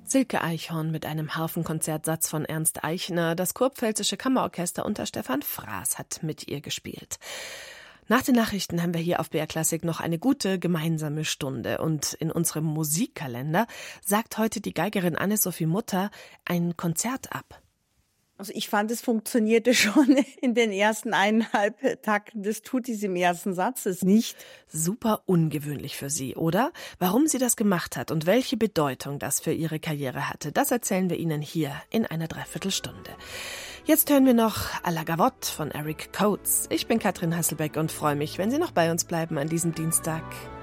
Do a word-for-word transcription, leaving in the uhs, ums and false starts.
Silke Eichhorn mit einem Harfenkonzertsatz von Ernst Eichner. Das Kurpfälzische Kammerorchester unter Stefan Fraß hat mit ihr gespielt. Nach den Nachrichten haben wir hier auf B R Klassik noch eine gute gemeinsame Stunde. Und in unserem Musikkalender sagt heute die Geigerin Anne-Sophie Mutter ein Konzert ab. Also ich fand, es funktionierte schon in den ersten eineinhalb Takten des Tutis im ersten Satzes nicht. Super ungewöhnlich für sie, oder? Warum sie das gemacht hat und welche Bedeutung das für ihre Karriere hatte, das erzählen wir Ihnen hier in einer Dreiviertelstunde. Jetzt hören wir noch À la Gavotte von Eric Coates. Ich bin Katrin Hasselbeck und freue mich, wenn Sie noch bei uns bleiben an diesem Dienstag.